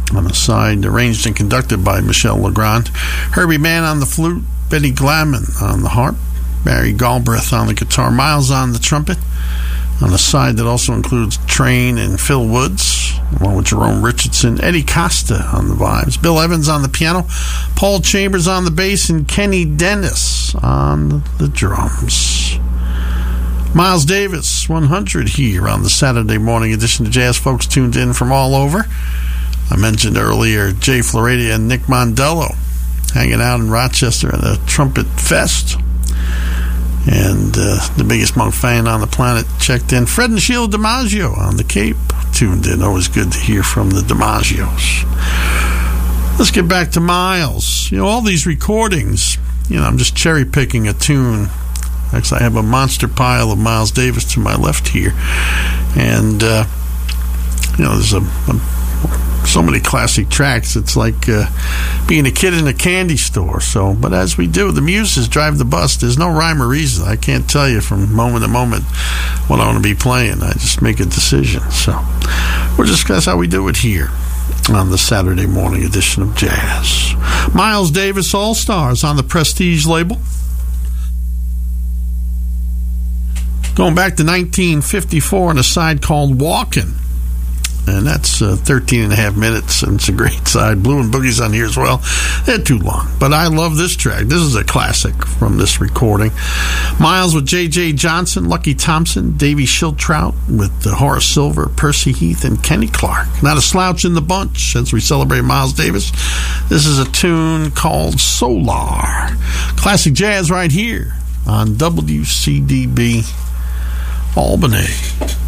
on the side, arranged and conducted by Michel Legrand. Herbie Mann on the flute, Betty Gladman on the harp, Barry Galbraith on the guitar, Miles on the trumpet. On the side, that also includes Train and Phil Woods, along with Jerome Richardson, Eddie Costa on the vibes, Bill Evans on the piano, Paul Chambers on the bass, and Kenny Dennis on the drums. Miles Davis, 100 here on the Saturday morning edition of Jazz. Folks tuned in from all over. I mentioned earlier Jay Floridia and Nick Mondello hanging out in Rochester at a Trumpet Fest. And the biggest monk fan on the planet checked in. Fred and Sheila DiMaggio on the Cape tuned in. Always good to hear from the DiMaggios. Let's get back to Miles. All these recordings, I'm just cherry picking a tune. Actually, I have a monster pile of Miles Davis to my left here. And, there's so many classic tracks. It's like being a kid in a candy store. But as we do, the muses drive the bus. There's no rhyme or reason. I can't tell you from moment to moment what I want to be playing. I just make a decision. That's how we do it here on the Saturday morning edition of Jazz. Miles Davis All-Stars on the Prestige label. Going back to 1954 on a side called Walkin'. And that's 13 and a half minutes, and it's a great side. Blue and Boogie's on here as well. They're too long, but I love this track. This is a classic from this recording. Miles with J.J. Johnson, Lucky Thompson, Davy Schiltrout with Horace Silver, Percy Heath, and Kenny Clark. Not a slouch in the bunch as we celebrate Miles Davis. This is a tune called Solar. Classic jazz right here on WCDB Albany.